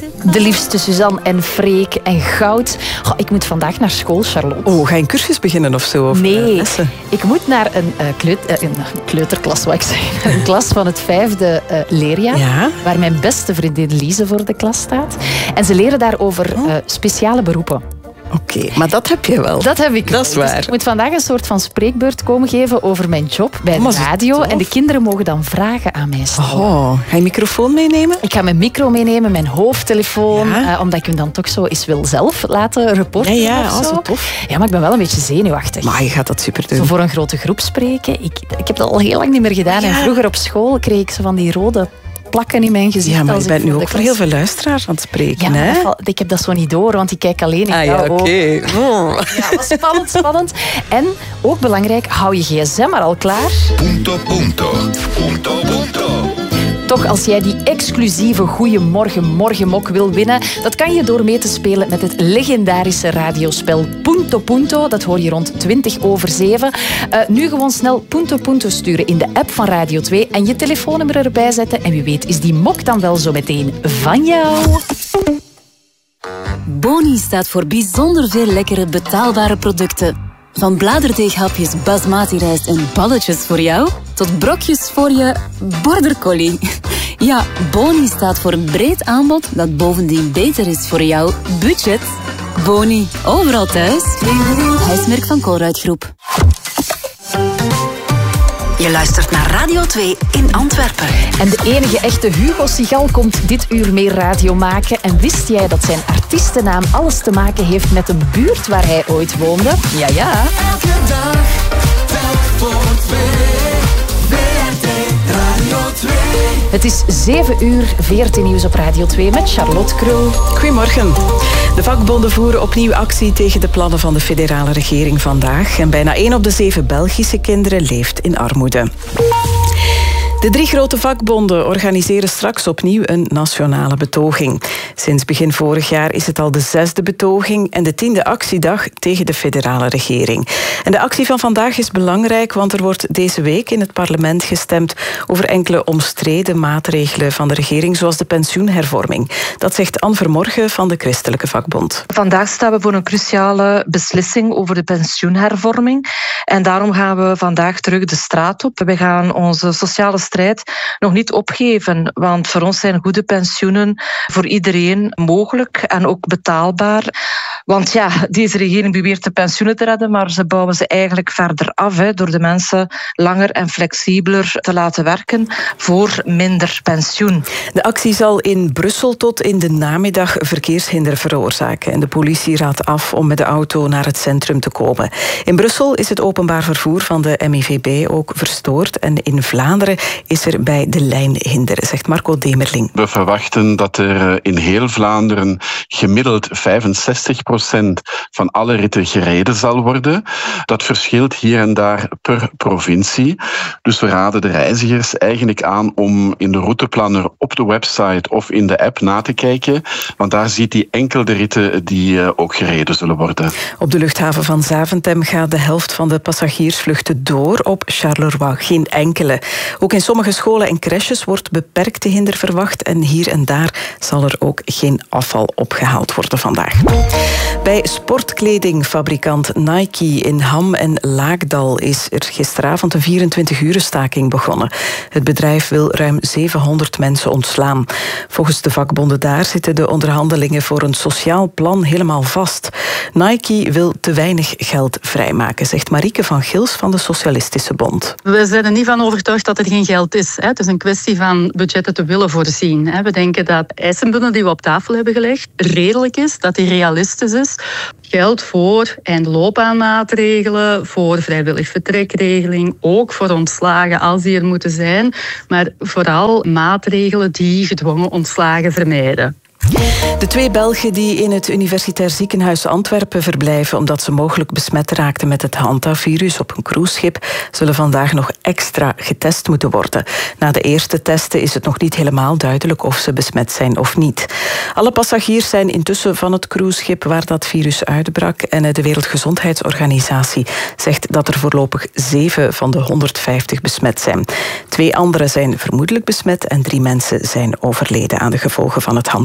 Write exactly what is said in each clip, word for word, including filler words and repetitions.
De liefste Suzanne en Freek en Goud. Goh, ik moet vandaag naar school, Charlotte. Oh, ga je een cursus beginnen of zo? Of nee, lessen? Ik moet naar een, uh, kleut, uh, een kleuterklas, wat ik zeg. Een klas van het vijfde uh, leerjaar. Ja? Waar mijn beste vriendin Lise voor de klas staat. En ze leren daar over uh, speciale beroepen. Oké, okay, maar dat heb je wel. Dat heb ik Dat is waar. Dus ik moet vandaag een soort van spreekbeurt komen geven over mijn job bij de radio. En de kinderen mogen dan vragen aan mij stellen. Oh, ga je microfoon meenemen? Ik ga mijn micro meenemen, mijn hoofdtelefoon. Ja? Uh, omdat ik hem dan toch zo eens wil zelf laten reporten. Ja, ja, of zo. Oh, zo tof. Ja, maar ik ben wel een beetje zenuwachtig. Maar je gaat dat super doen. Zo voor een grote groep spreken. Ik, ik heb dat al heel lang niet meer gedaan. Ja. En vroeger op school kreeg ik zo van die rode plakken in mijn gezicht. Ja, maar als je bent ik nu ook voor heel veel luisteraars aan het spreken. Ja, hè? Valt, ik heb dat zo niet door, want ik kijk alleen in ah, jouw ja, okay. oh. Ja, was spannend, spannend. En ook belangrijk, hou je gsm maar al klaar. Punto, punto. Punto, punto. Toch, als jij die exclusieve Goeiemorgen Morgenmok wil winnen, dat kan je door mee te spelen met het legendarische radiospel Punto Punto. Dat hoor je rond twintig over zeven. Uh, nu gewoon snel Punto Punto sturen in de app van Radio twee en je telefoonnummer erbij zetten. En wie weet is die mok dan wel zo meteen van jou. Boni staat voor bijzonder veel lekkere betaalbare producten. Van bladerdeeghapjes, basmati rijst en balletjes voor jou, tot brokjes voor je border collie. Ja, Boni staat voor een breed aanbod dat bovendien beter is voor jouw budget. Boni, overal thuis. Huismerk van Colruyt Groep. Je luistert naar Radio twee in Antwerpen. En de enige echte Hugo Sigal komt dit uur mee radio maken. En wist jij dat zijn artiestennaam alles te maken heeft met de buurt waar hij ooit woonde? Ja, ja. Elke dag, telk voor twee. V R T Radio twee. Het is zeven uur, V R T Nieuws op Radio twee met Charlotte Krul. Goedemorgen. De vakbonden voeren opnieuw actie tegen de plannen van de federale regering vandaag. En bijna één op de zeven Belgische kinderen leeft in armoede. De drie grote vakbonden organiseren straks opnieuw een nationale betoging. Sinds begin vorig jaar is het al de zesde betoging en de tiende actiedag tegen de federale regering. En de actie van vandaag is belangrijk, want er wordt deze week in het parlement gestemd over enkele omstreden maatregelen van de regering, zoals de pensioenhervorming. Dat zegt Anne Vermorgen van de Christelijke Vakbond. Vandaag staan we voor een cruciale beslissing over de pensioenhervorming. En daarom gaan we vandaag terug de straat op. We gaan onze sociale strijd nog niet opgeven, want voor ons zijn goede pensioenen voor iedereen mogelijk en ook betaalbaar. Want ja, deze regering beweert de pensioenen te redden, maar ze bouwen ze eigenlijk verder af, hè, door de mensen langer en flexibeler te laten werken voor minder pensioen. De actie zal in Brussel tot in de namiddag verkeershinder veroorzaken. En de politie raadt af om met de auto naar het centrum te komen. In Brussel is het openbaar vervoer van de M I V B ook verstoord. En in Vlaanderen is er bij de lijn hinder, zegt Marco Demerling. We verwachten dat er in heel Vlaanderen gemiddeld vijfenzestig procent van alle ritten gereden zal worden. Dat verschilt hier en daar per provincie. Dus we raden de reizigers eigenlijk aan om in de routeplanner op de website of in de app na te kijken, want daar ziet hij enkel de ritten die ook gereden zullen worden. Op de luchthaven van Zaventem gaat de helft van de passagiersvluchten door, op Charleroi geen enkele. Ook in sommige scholen en crèches wordt beperkte hinder verwacht en hier en daar zal er ook geen afval opgehaald worden vandaag. Bij sportkledingfabrikant Nike in Ham en Laakdal is er gisteravond een vierentwintig-uren staking begonnen. Het bedrijf wil ruim zevenhonderd mensen ontslaan. Volgens de vakbonden daar zitten de onderhandelingen voor een sociaal plan helemaal vast. Nike wil te weinig geld vrijmaken, zegt Marieke van Gils van de Socialistische Bond. We zijn er niet van overtuigd dat er geen geld is. Het is een kwestie van budgetten te willen voorzien. We denken dat de eisenbundel die we op tafel hebben gelegd redelijk is, dat die realistisch is. Geld voor eindloopbaanmaatregelen, voor vrijwillig vertrekregeling, ook voor ontslagen als die er moeten zijn, maar vooral maatregelen die gedwongen ontslagen vermijden. De twee Belgen die in het Universitair Ziekenhuis Antwerpen verblijven omdat ze mogelijk besmet raakten met het hantavirus op een cruiseschip, zullen vandaag nog extra getest moeten worden. Na de eerste testen is het nog niet helemaal duidelijk of ze besmet zijn of niet. Alle passagiers zijn intussen van het cruiseschip waar dat virus uitbrak en de Wereldgezondheidsorganisatie zegt dat er voorlopig zeven van de honderdvijftig besmet zijn. Twee anderen zijn vermoedelijk besmet en drie mensen zijn overleden aan de gevolgen van het hantavirus.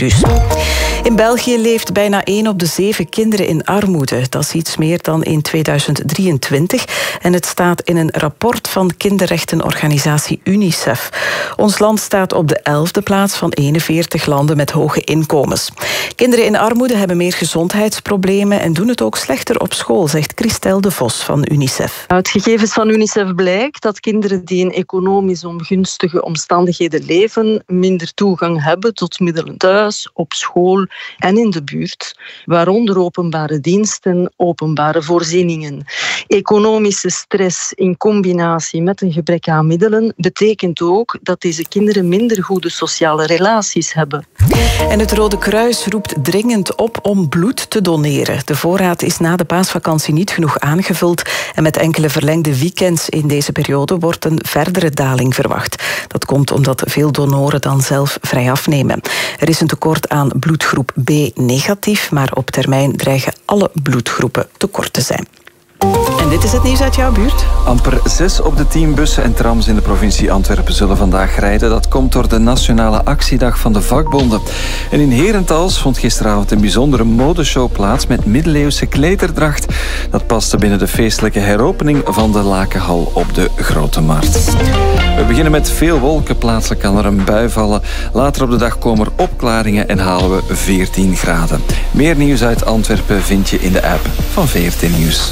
bus. In België leeft bijna één op de zeven kinderen in armoede. Dat is iets meer dan in tweeduizend drieëntwintig. En het staat in een rapport van kinderrechtenorganisatie UNICEF. Ons land staat op de elfde plaats van eenenveertig landen met hoge inkomens. Kinderen in armoede hebben meer gezondheidsproblemen en doen het ook slechter op school, zegt Christel de Vos van UNICEF. Uit gegevens van UNICEF blijkt dat kinderen die in economisch ongunstige omstandigheden leven, minder toegang hebben tot middelen thuis, op school en in de buurt, waaronder openbare diensten, openbare voorzieningen. Economische stress in combinatie met een gebrek aan middelen betekent ook dat deze kinderen minder goede sociale relaties hebben. En het Rode Kruis roept dringend op om bloed te doneren. De voorraad is na de paasvakantie niet genoeg aangevuld en met enkele verlengde weekends in deze periode wordt een verdere daling verwacht. Dat komt omdat veel donoren dan zelf vrij afnemen. Er is een tekort aan bloedgroep B negatief, maar op termijn dreigen alle bloedgroepen tekort te zijn. En dit is het nieuws uit jouw buurt. Amper zes op de tien bussen en trams in de provincie Antwerpen zullen vandaag rijden. Dat komt door de Nationale Actiedag van de vakbonden. En in Herentals vond gisteravond een bijzondere modeshow plaats met middeleeuwse klederdracht. Dat paste binnen de feestelijke heropening van de Lakenhal op de Grote Markt. We beginnen met veel wolken. Plaatselijk kan er een bui vallen. Later op de dag komen er opklaringen en halen we veertien graden. Meer nieuws uit Antwerpen vind je in de app van V R T Nieuws.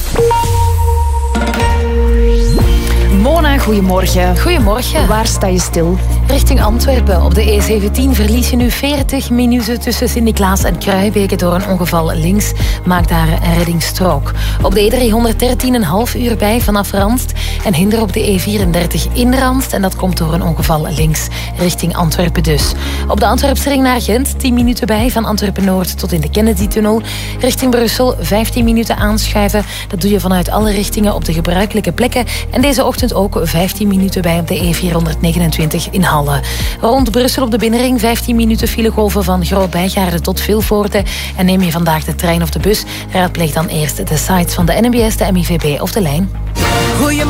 Mona, goedemorgen. Goedemorgen. Waar sta je stil? Richting Antwerpen. Op de E zeventien verlies je nu veertig minuten tussen Sint-Niklaas en Kruijbeke door een ongeval links. Maak daar een reddingsstrook. Op de E driehonderddertien een half uur bij vanaf Randst. En hinder op de E vierendertig in Randst. En dat komt door een ongeval links richting Antwerpen dus. Op de Antwerpse ring naar Gent tien minuten bij van Antwerpen-Noord tot in de Kennedy-tunnel. Richting Brussel vijftien minuten aanschuiven. Dat doe je vanuit alle richtingen op de gebruikelijke plekken. En deze ochtend ook vijftien minuten bij op de E vierhonderdnegenentwintig in Halle. Rond Brussel op de binnenring vijftien minuten filegolven van Groot-Bijgaarden tot Vilvoorde. En neem je vandaag de trein of de bus, raadpleeg dan eerst de sites van de N M B S, de M I V B of de lijn.